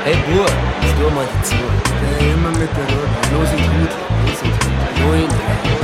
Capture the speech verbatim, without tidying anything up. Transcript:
Hey Bur, ich tu mal die Zunge. Ja, immer mit der Rolle. Los ist gut. Ist es. Moin.